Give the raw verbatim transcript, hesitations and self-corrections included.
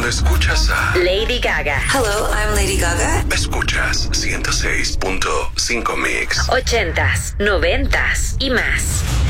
escuchas a Lady Gaga. Hello, I'm Lady Gaga. Escuchas ciento seis punto cinco Mix. Ochentas, noventas y más.